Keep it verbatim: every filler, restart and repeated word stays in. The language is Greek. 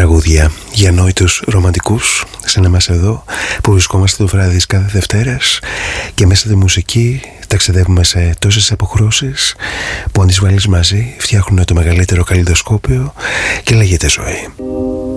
Τραγούδια για νόητους ρομαντικούς, σαν εμάς εδώ που βρισκόμαστε το βράδυ τις κάθε Δευτέρας και μέσα στη μουσική ταξιδεύουμε σε τόσες αποχρώσεις που αν τις βάλεις μαζί φτιάχνουν το μεγαλύτερο καλλιδοσκόπιο και λέγεται ζωή.